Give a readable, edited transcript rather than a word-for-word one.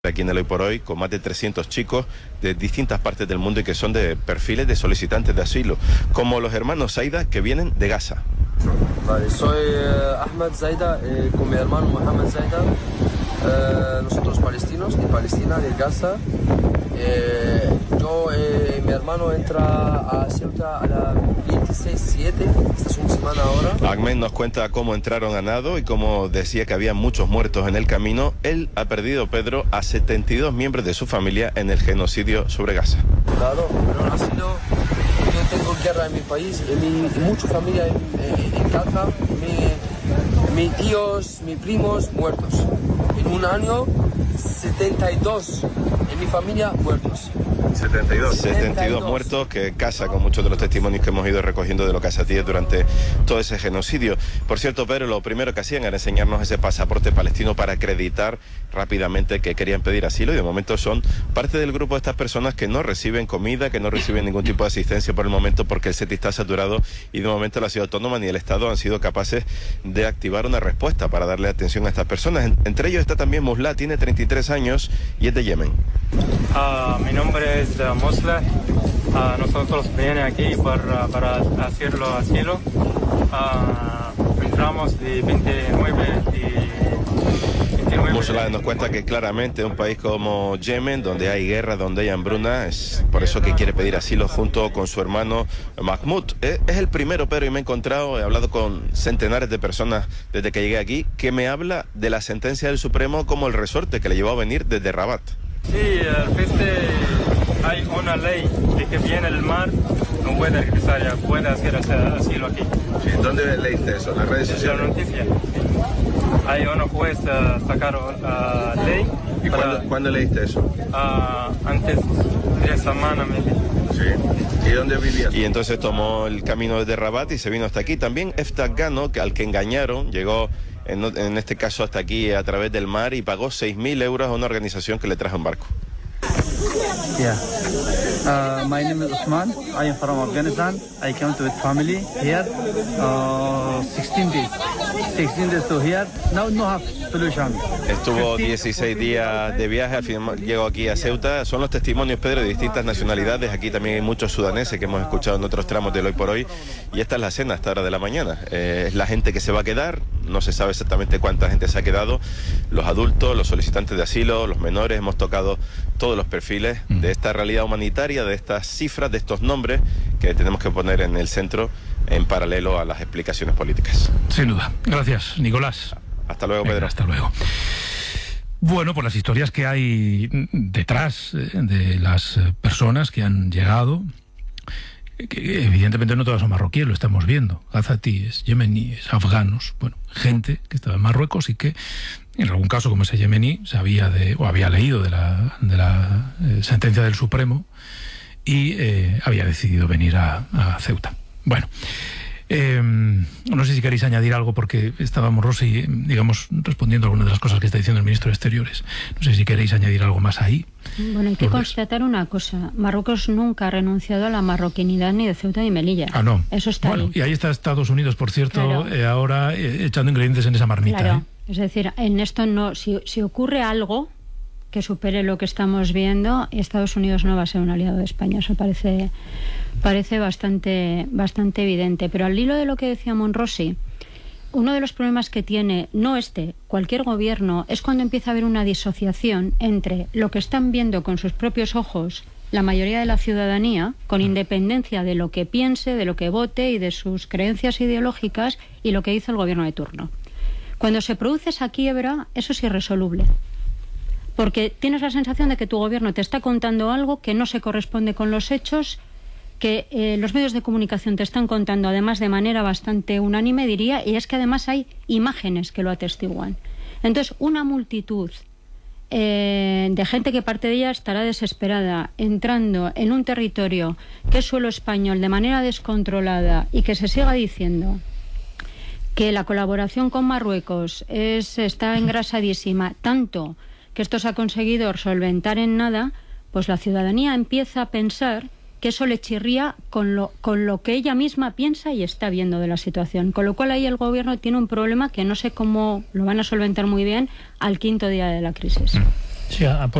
Aquí en el Hoy por Hoy, con más de 300 chicos de distintas partes del mundo y que son de perfiles de solicitantes de asilo, como los hermanos Zaida, que vienen de Gaza. Vale, soy Ahmed Zaida, con mi hermano Mohamed Zaida, nosotros palestinos, de Palestina, de Gaza. Yo y mi hermano entra a Ceuta a la 26-7, esta es una semana ahora. Ahmed nos cuenta cómo entraron a nado y cómo decía que había muchos muertos en el camino. Él ha perdido, Pedro, a 72 miembros de su familia en el genocidio sobre Gaza. Claro, pero ha sido, yo tengo guerra en mi país, y mucha familia en Gaza, mis tíos, mis primos muertos. En un año, 72 en mi familia muertos. 72 muertos, que casa con muchos de los testimonios que hemos ido recogiendo de los gazatíes durante todo ese genocidio. Por cierto, Pedro, lo primero que hacían era enseñarnos ese pasaporte palestino para acreditar rápidamente que querían pedir asilo, y de momento son parte del grupo de estas personas que no reciben comida, que no reciben ningún tipo de asistencia por el momento, porque el SETI está saturado y de momento la ciudad autónoma ni el Estado han sido capaces de activar una respuesta para darle atención a estas personas. Entre ellos está también Musla, tiene 33 años y es de Yemen. Mi nombre es Musla. Nosotros venimos aquí para hacerlo asilo. Entramos de 29 Musla nos cuenta que claramente un país como Yemen, donde hay guerra, donde hay hambruna, es por eso que quiere pedir asilo junto con su hermano Mahmoud. Es el primero, Pedro, y me he encontrado, he hablado con centenares de personas desde que llegué aquí, que me habla de la sentencia del Supremo como el resorte que le llevó a venir desde Rabat. Sí, hay una ley de que viene el mar, no puede regresar, ya puede hacer asilo aquí. Sí, ¿dónde leíste eso? ¿En las redes sociales? La noticia. Hay una juez sacaron ley. ¿Y cuándo leíste eso? Antes de 3 semanas. Sí. ¿Y dónde vivías? Y entonces tomó el camino desde Rabat y se vino hasta aquí. También Eftah Gano, al que engañaron, llegó en este caso hasta aquí a través del mar y pagó 6.000 euros a una organización que le trajo en barco. Yeah. My name is Usman. I am from Afghanistan. I came with family here 16 days. 16 days to here. Now no have solution. Estuvo 16 días de viaje, al final llegó aquí a Ceuta. Son los testimonios, Pedro, de distintas nacionalidades. Aquí también hay muchos sudaneses que hemos escuchado en otros tramos del Hoy por Hoy. Y esta es la cena a esta hora de la mañana. Es la gente que se va a quedar. No se sabe exactamente cuánta gente se ha quedado. Los adultos, los solicitantes de asilo, los menores. Hemos tocado todos los perfiles de esta realidad humanitaria, de estas cifras, de estos nombres que tenemos que poner en el centro en paralelo a las explicaciones políticas. Sin duda. Gracias, Nicolás. Hasta luego, Pedro. Venga, hasta luego. Bueno, pues las historias que hay detrás de las personas que han llegado, que evidentemente no todas son marroquíes, lo estamos viendo, gazatíes, yemeníes, afganos, bueno, gente que estaba en Marruecos y que en algún caso, como ese yemení, sabía o había leído de la sentencia del Supremo y había decidido venir a Ceuta. Bueno, no sé si queréis añadir algo, porque estábamos, Rosy, digamos, respondiendo a algunas de las cosas que está diciendo el ministro de Exteriores. No sé si queréis añadir algo más ahí. Bueno, hay que constatar una cosa. Marruecos nunca ha renunciado a la marroquinidad ni de Ceuta ni Melilla. Ah, no. Eso está bueno, ahí. Y ahí está Estados Unidos, por cierto, claro. Ahora echando ingredientes en esa marmita. Claro. Es decir, en esto no, si ocurre algo que supere lo que estamos viendo, Estados Unidos no va a ser un aliado de España. Eso parece bastante evidente. Pero al hilo de lo que decía Monrosi, uno de los problemas que tiene, no cualquier gobierno, es cuando empieza a haber una disociación entre lo que están viendo con sus propios ojos la mayoría de la ciudadanía, con independencia de lo que piense, de lo que vote y de sus creencias ideológicas, y lo que hizo el gobierno de turno. Cuando se produce esa quiebra, eso es irresoluble. Porque tienes la sensación de que tu gobierno te está contando algo que no se corresponde con los hechos, que los medios de comunicación te están contando, además de manera bastante unánime, diría, y es que además hay imágenes que lo atestiguan. Entonces, una multitud de gente que parte de ella estará desesperada, entrando en un territorio que es suelo español de manera descontrolada, y que se siga diciendo que la colaboración con Marruecos está engrasadísima, tanto que esto se ha conseguido solventar en nada, pues la ciudadanía empieza a pensar que eso le chirría con lo que ella misma piensa y está viendo de la situación. Con lo cual ahí el gobierno tiene un problema que no sé cómo lo van a solventar muy bien al quinto día de la crisis. Sí,